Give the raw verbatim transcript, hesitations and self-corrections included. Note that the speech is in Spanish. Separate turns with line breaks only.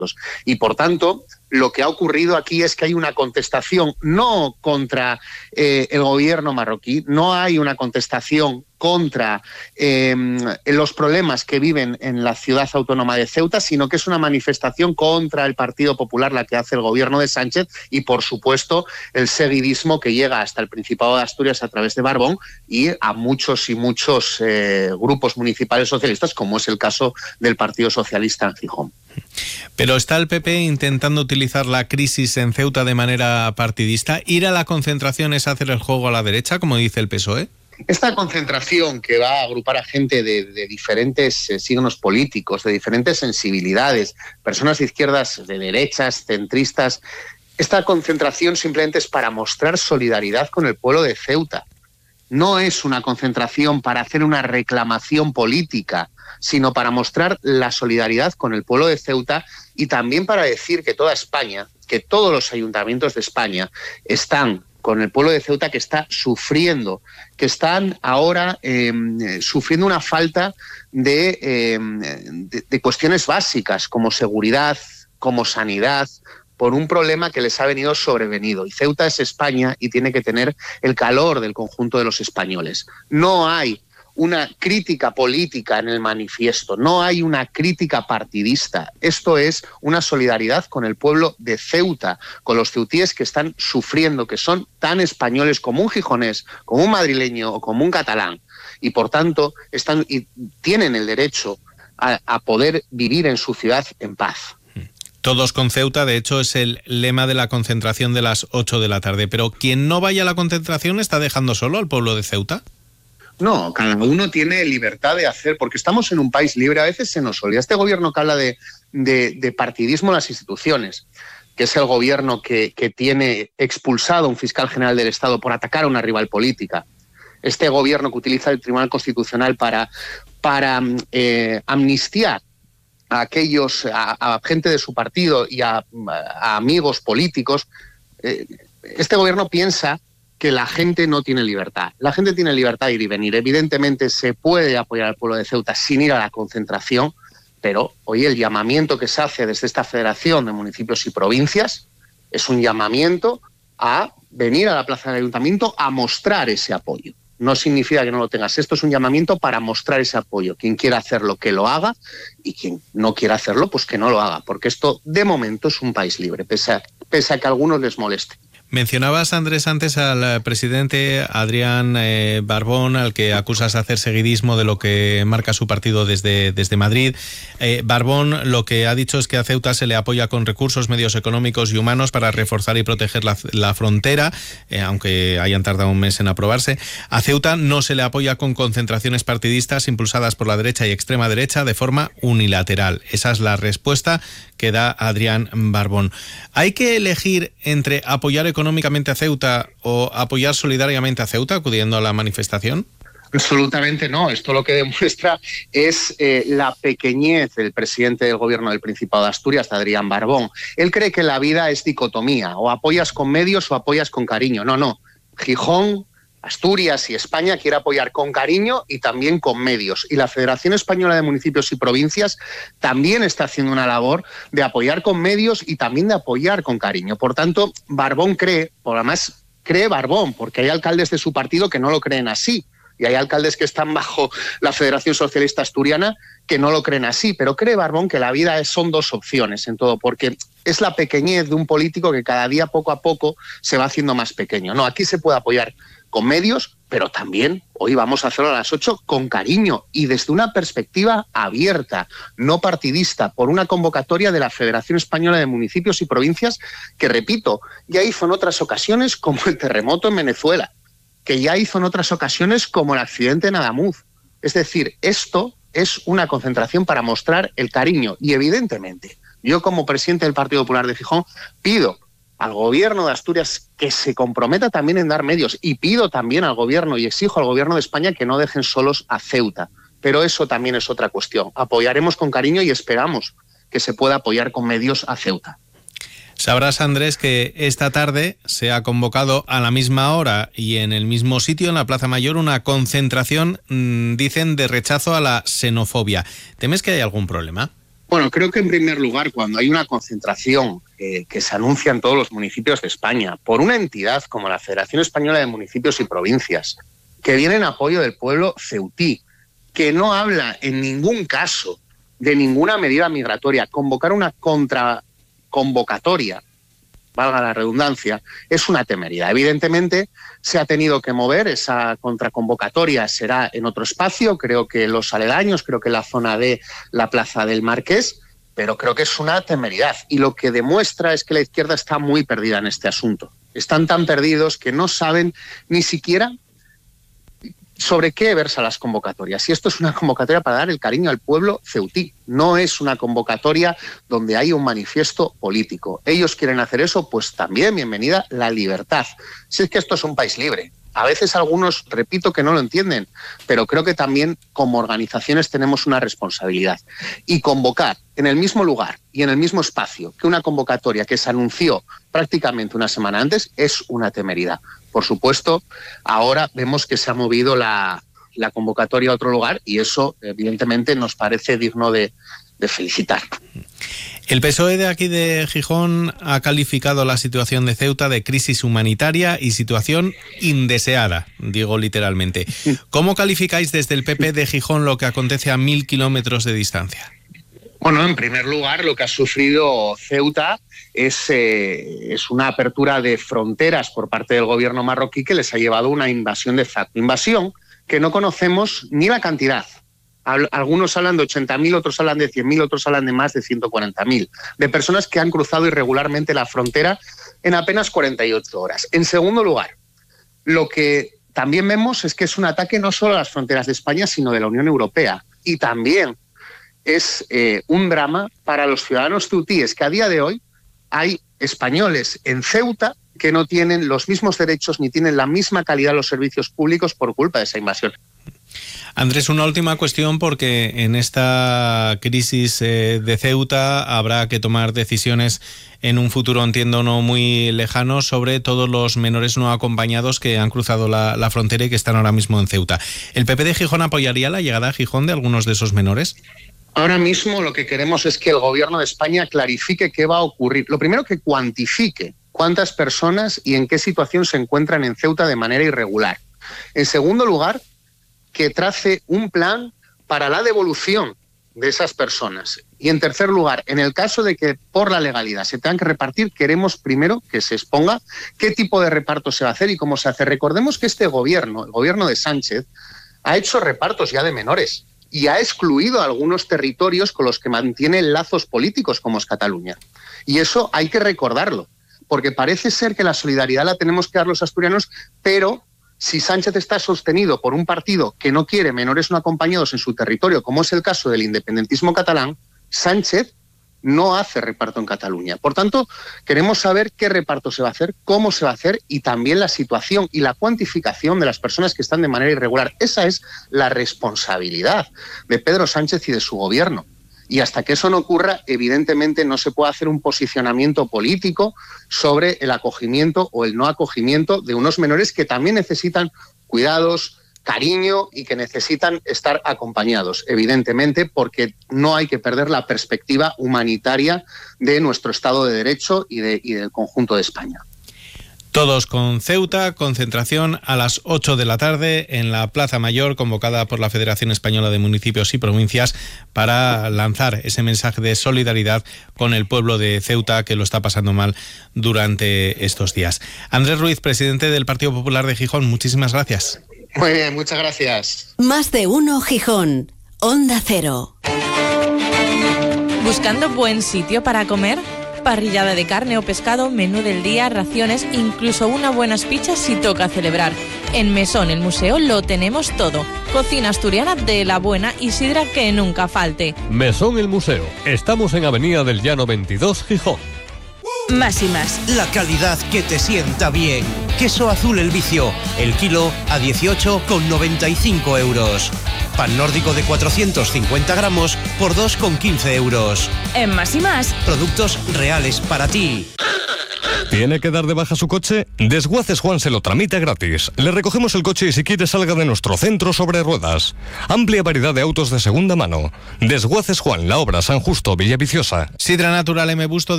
aspectos. Y por tanto, lo que ha ocurrido aquí es que hay una contestación no contra eh, el gobierno marroquí, no hay una contestación contra eh, los problemas que viven en la ciudad autónoma de Ceuta, sino que es una manifestación contra el Partido Popular, la que hace el gobierno de Sánchez, y por supuesto el seguidismo que llega hasta el Principado de Asturias a través de Barbón y a muchos y muchos eh, grupos municipales socialistas, como es el caso del Partido Socialista en Gijón.
Pero está el P P intentando utilizar la crisis en Ceuta de manera partidista. ¿Ir a la concentración es hacer el juego a la derecha, como dice el P S O E?
Esta concentración que va a agrupar a gente de, de diferentes eh, signos políticos, de diferentes sensibilidades, personas de izquierdas, de derechas, centristas, esta concentración simplemente es para mostrar solidaridad con el pueblo de Ceuta. No es una concentración para hacer una reclamación política, sino para mostrar la solidaridad con el pueblo de Ceuta y también para decir que toda España, que todos los ayuntamientos de España están con el pueblo de Ceuta, que está sufriendo, que están ahora eh, sufriendo una falta de, eh, de, de cuestiones básicas como seguridad, como sanidad, por un problema que les ha venido sobrevenido. Y Ceuta es España y tiene que tener el calor del conjunto de los españoles. No hay una crítica política en el manifiesto, no hay una crítica partidista. Esto es una solidaridad con el pueblo de Ceuta, con los ceutíes que están sufriendo, que son tan españoles como un gijonés, como un madrileño o como un catalán. Y por tanto están y tienen el derecho a, a poder vivir en su ciudad en paz.
Todos con Ceuta, de hecho, es el lema de la concentración de las ocho de la tarde. Pero quien no vaya a la concentración está dejando solo al pueblo de Ceuta.
No, cada uno tiene libertad de hacer, porque estamos en un país libre. A veces se nos olvida. Este gobierno que habla de, de, de partidismo en las instituciones, que es el gobierno que, que tiene expulsado a un fiscal general del Estado por atacar a una rival política, este gobierno que utiliza el Tribunal Constitucional para, para eh, amnistiar a aquellos, a, a gente de su partido y a, a amigos políticos, eh, este gobierno piensa que la gente no tiene libertad. La gente tiene libertad de ir y venir. Evidentemente se puede apoyar al pueblo de Ceuta sin ir a la concentración, pero hoy el llamamiento que se hace desde esta Federación de Municipios y Provincias es un llamamiento a venir a la plaza del Ayuntamiento a mostrar ese apoyo. No significa que no lo tengas. Esto es un llamamiento para mostrar ese apoyo. Quien quiera hacerlo, que lo haga, y quien no quiera hacerlo, pues que no lo haga, porque esto de momento es un país libre, pese a, pese a que a algunos les moleste.
Mencionabas, Andrés, antes al presidente Adrián eh, Barbón, al que acusas de hacer seguidismo de lo que marca su partido desde, desde Madrid. Eh, Barbón lo que ha dicho es que a Ceuta se le apoya con recursos, medios económicos y humanos para reforzar y proteger la, la frontera, eh, aunque hayan tardado un mes en aprobarse. A Ceuta no se le apoya con concentraciones partidistas impulsadas por la derecha y extrema derecha de forma unilateral. Esa es la respuesta que da Adrián Barbón. ¿Hay que elegir entre apoyar económicamente a Ceuta o apoyar solidariamente a Ceuta acudiendo a la manifestación?
Absolutamente no. Esto lo que demuestra es eh, la pequeñez del presidente del gobierno del Principado de Asturias, de Adrián Barbón. Él cree que la vida es dicotomía, o apoyas con medios o apoyas con cariño. No, no. Gijón, Asturias y España quiere apoyar con cariño y también con medios. Y la Federación Española de Municipios y Provincias también está haciendo una labor de apoyar con medios y también de apoyar con cariño. Por tanto, Barbón cree, por además cree Barbón, porque hay alcaldes de su partido que no lo creen así. Y hay alcaldes que están bajo la Federación Socialista Asturiana que no lo creen así. Pero cree Barbón que la vida es, son dos opciones en todo, porque es la pequeñez de un político que cada día poco a poco se va haciendo más pequeño. No, aquí se puede apoyar con medios, pero también hoy vamos a hacerlo a las ocho con cariño y desde una perspectiva abierta, no partidista, por una convocatoria de la Federación Española de Municipios y Provincias que, repito, ya hizo en otras ocasiones como el terremoto en Venezuela, que ya hizo en otras ocasiones como el accidente en Adamuz. Es decir, esto es una concentración para mostrar el cariño y, evidentemente, yo como presidente del Partido Popular de Gijón pido al gobierno de Asturias que se comprometa también en dar medios y pido también al gobierno y exijo al gobierno de España que no dejen solos a Ceuta. Pero eso también es otra cuestión. Apoyaremos con cariño y esperamos que se pueda apoyar con medios a Ceuta.
Sabrás, Andrés, que esta tarde se ha convocado a la misma hora y en el mismo sitio, en la Plaza Mayor, una concentración, mmm, dicen, de rechazo a la xenofobia. ¿Temes que hay algún problema?
Bueno, creo que en primer lugar, cuando hay una concentración eh, que se anuncia en todos los municipios de España por una entidad como la Federación Española de Municipios y Provincias, que viene en apoyo del pueblo ceutí, que no habla en ningún caso de ninguna medida migratoria, convocar una contraconvocatoria, valga la redundancia, es una temeridad. Evidentemente se ha tenido que mover, esa contraconvocatoria será en otro espacio, creo que los aledaños, creo que la zona de la Plaza del Marqués, pero creo que es una temeridad. Y lo que demuestra es que la izquierda está muy perdida en este asunto. Están tan perdidos que no saben ni siquiera sobre qué versa las convocatorias. Y esto es una convocatoria para dar el cariño al pueblo ceutí. No es una convocatoria donde hay un manifiesto político. Ellos quieren hacer eso, pues también bienvenida la libertad. Si es que esto es un país libre. A veces algunos, repito, que no lo entienden, pero creo que también como organizaciones tenemos una responsabilidad. Y convocar en el mismo lugar y en el mismo espacio que una convocatoria que se anunció prácticamente una semana antes es una temeridad. Por supuesto, ahora vemos que se ha movido la, la convocatoria a otro lugar y eso evidentemente nos parece digno de, de felicitar.
El P S O E de aquí de Gijón ha calificado la situación de Ceuta de crisis humanitaria y situación indeseada, digo literalmente. ¿Cómo calificáis desde el P P de Gijón lo que acontece a mil kilómetros de distancia?
Bueno, en primer lugar, lo que ha sufrido Ceuta es, eh, es una apertura de fronteras por parte del gobierno marroquí que les ha llevado a una invasión de facto. Invasión que no conocemos ni la cantidad. Algunos hablan de ochenta mil, otros hablan de cien mil, otros hablan de más de ciento cuarenta mil, de personas que han cruzado irregularmente la frontera en apenas cuarenta y ocho horas. En segundo lugar, lo que también vemos es que es un ataque no solo a las fronteras de España, sino de la Unión Europea. Y también es eh, un drama para los ciudadanos ceutíes, que a día de hoy hay españoles en Ceuta que no tienen los mismos derechos ni tienen la misma calidad de los servicios públicos por culpa de esa invasión.
Andrés, una última cuestión, porque en esta crisis eh, de Ceuta habrá que tomar decisiones en un futuro, entiendo, no muy lejano, sobre todos los menores no acompañados que han cruzado la, la frontera y que están ahora mismo en Ceuta. ¿El P P de Gijón apoyaría la llegada a Gijón de algunos de esos menores?
Ahora mismo lo que queremos es que el gobierno de España clarifique qué va a ocurrir. Lo primero, que cuantifique cuántas personas y en qué situación se encuentran en Ceuta de manera irregular. En segundo lugar, que trace un plan para la devolución de esas personas. Y en tercer lugar, en el caso de que por la legalidad se tengan que repartir, queremos primero que se exponga qué tipo de reparto se va a hacer y cómo se hace. Recordemos que este gobierno, el gobierno de Sánchez, ha hecho repartos ya de menores y ha excluido a algunos territorios con los que mantiene lazos políticos, como es Cataluña. Y eso hay que recordarlo, porque parece ser que la solidaridad la tenemos que dar los asturianos, pero si Sánchez está sostenido por un partido que no quiere menores no acompañados en su territorio, como es el caso del independentismo catalán, Sánchez no hace reparto en Cataluña. Por tanto, queremos saber qué reparto se va a hacer, cómo se va a hacer y también la situación y la cuantificación de las personas que están de manera irregular. Esa es la responsabilidad de Pedro Sánchez y de su gobierno. Y hasta que eso no ocurra, evidentemente no se puede hacer un posicionamiento político sobre el acogimiento o el no acogimiento de unos menores que también necesitan cuidados, cariño y que necesitan estar acompañados, evidentemente, porque no hay que perder la perspectiva humanitaria de nuestro Estado de Derecho y, de, y del conjunto de España.
Todos con Ceuta, concentración a las ocho de la tarde en la Plaza Mayor, convocada por la Federación Española de Municipios y Provincias para lanzar ese mensaje de solidaridad con el pueblo de Ceuta, que lo está pasando mal durante estos días. Andrés Ruiz, presidente del Partido Popular de Gijón, muchísimas gracias.
Muy bien, muchas gracias.
Más de uno Gijón, Onda Cero.
¿Buscando buen sitio para comer? Parrillada de carne o pescado, menú del día, raciones, incluso unas buenas pizzas si toca celebrar. En Mesón, el museo, lo tenemos todo. Cocina asturiana de la buena y sidra que nunca falte.
Mesón, el museo. Estamos en Avenida del Llano veintidós, Gijón.
Más y más. La calidad que te sienta bien. Queso azul El Vicio. El kilo a dieciocho con noventa y cinco euros. Pan nórdico de cuatrocientos cincuenta gramos por dos con quince euros.
En Más y Más.
Productos reales para ti.
¿Tiene que dar de baja su coche? Desguaces Juan se lo tramita gratis. Le recogemos el coche y si quiere salga de nuestro centro sobre ruedas. Amplia variedad de autos de segunda mano. Desguaces Juan, La Obra, San Justo, Villaviciosa.
Sidra Natural M. Busto